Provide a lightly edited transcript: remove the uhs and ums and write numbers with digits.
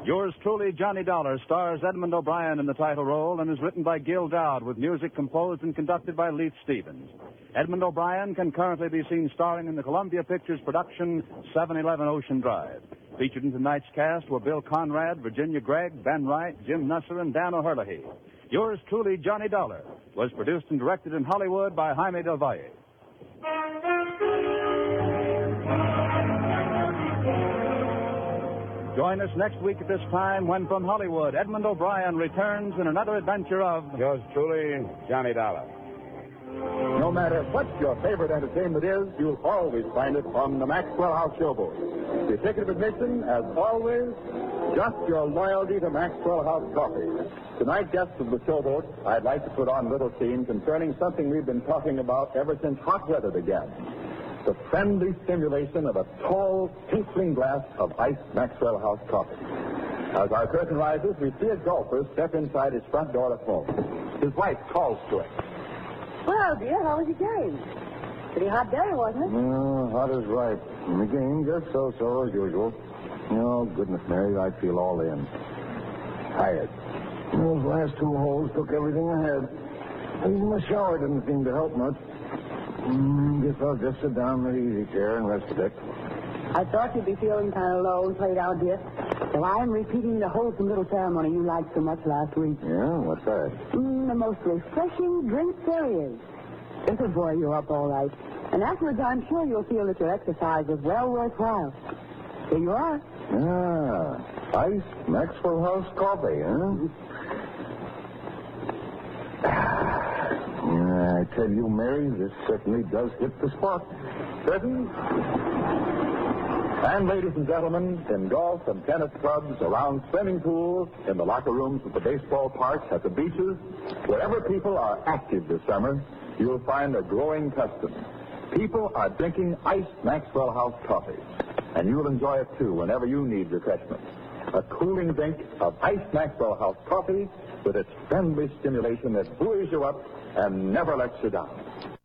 Yours truly, Johnny Dollar, stars Edmund O'Brien in the title role and is written by Gil Dowd with music composed and conducted by Leith Stevens. Edmund O'Brien can currently be seen starring in the Columbia Pictures production 711 Ocean Drive. Featured in tonight's cast were Bill Conrad, Virginia Gregg, Ben Wright, Jim Nusser, and Dan O'Herlihy. Yours truly, Johnny Dollar, was produced and directed in Hollywood by Jaime Del Valle. Join us next week at this time when from Hollywood, Edmund O'Brien returns in another adventure of... Yours truly, Johnny Dollar. No matter what your favorite entertainment is, you'll always find it on the Maxwell House Showboat. The ticket of admission, as always, just your loyalty to Maxwell House Coffee. Tonight, guests of the Showboat, I'd like to put on a little scene concerning something we've been talking about ever since hot weather began. The friendly stimulation of a tall, tinkling glass of iced Maxwell House coffee. As our curtain rises, we see a golfer step inside his front door at home. His wife calls to him. Well, dear, how was your game? Pretty hot day, wasn't it? Hot as right. And the game just so-so as usual. Oh, goodness, Mary, I feel all in. Tired. Those last two holes took everything I had. Even the shower didn't seem to help much. Guess I'll just sit down in the easy chair and rest a bit. I thought you'd be feeling kind of low and played out, dear. So I'm repeating the wholesome little ceremony you liked so much last week. Yeah? What's that? The most refreshing drink there is. This will buoy you up all right. And afterwards, I'm sure you'll feel that your exercise was well worthwhile. Here you are. Iced Maxwell House coffee, huh? I tell you, Mary, this certainly does hit the spot. Certain? And, ladies and gentlemen, in golf and tennis clubs, around swimming pools, in the locker rooms at the baseball parks, at the beaches, wherever people are active this summer, you'll find a growing custom. People are drinking iced Maxwell House coffee. And you'll enjoy it, too, whenever you need refreshment. A cooling drink of iced Maxwell House coffee with its friendly stimulation that buoys you up and never lets you down.